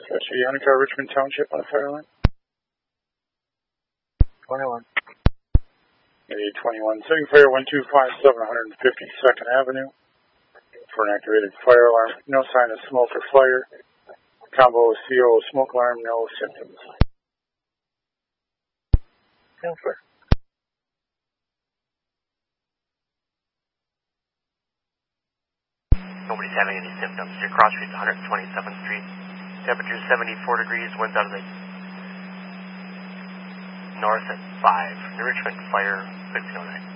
That's Yannica, Richmond Township on the fire line. 21. 821. Setting fire 1257 152nd Avenue for an activated fire alarm. No sign of smoke or fire. Combo CO smoke alarm, no symptoms. Transfer. Nobody's having any symptoms. Your cross street's 127th Street. Temperature 74 degrees, winds out of the north at 5. The Richmond Fire 1509.